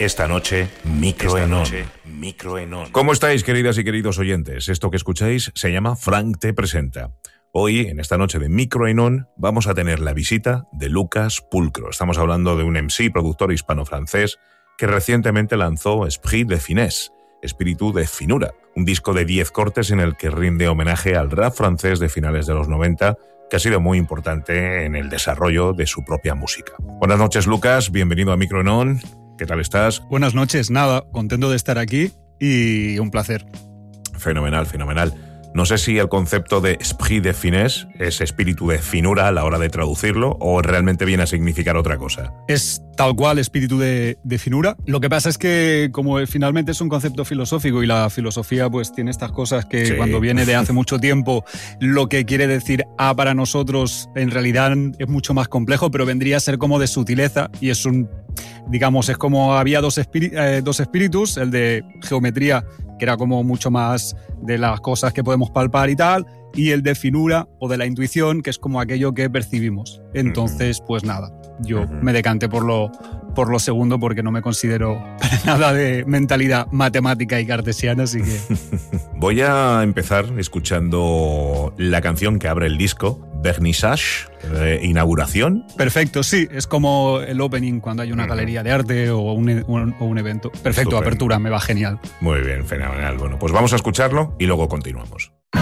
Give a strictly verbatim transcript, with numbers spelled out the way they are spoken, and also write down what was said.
Esta noche, Micro en On. Micro en On. ¿Cómo estáis, queridas y queridos oyentes? Esto que escucháis se llama Frank te presenta. Hoy, en esta noche de Micro en On, vamos a tener la visita de Lucas Pulcro. Estamos hablando de un M C, productor hispano-francés, que recientemente lanzó Esprit de Finesse, Espíritu de Finura, un disco de diez cortes en el que rinde homenaje al rap francés de finales de los noventa, que ha sido muy importante en el desarrollo de su propia música. Buenas noches, Lucas, bienvenido a Micro en On. ¿Qué tal estás? Buenas noches, nada, contento de estar aquí y un placer. Fenomenal, fenomenal. No sé si el concepto de esprit de finesse es espíritu de finura a la hora de traducirlo o realmente viene a significar otra cosa. Es tal cual espíritu de, de finura. Lo que pasa es que como finalmente es un concepto filosófico y la filosofía pues tiene estas cosas que sí. Cuando viene de hace mucho tiempo lo que quiere decir A para nosotros en realidad es mucho más complejo, pero vendría a ser como de sutileza y es un, digamos, es como había dos, espíritus, eh, dos espíritus, el de geometría que era como mucho más de las cosas que podemos palpar y tal, y el de finura o de la intuición, que es como aquello que percibimos. Entonces, pues nada, yo uh-huh. me decanté por lo, por lo segundo porque no me considero nada de mentalidad matemática y cartesiana, así que... Voy a empezar escuchando la canción que abre el disco, Vernissage, eh, inauguración. Perfecto, sí, es como el opening cuando hay una uh-huh. galería de arte o un, un, o un evento. Perfecto, Estupendo. Apertura, me va genial. Muy bien, fenomenal. Bueno, pues vamos a escucharlo y luego continuamos.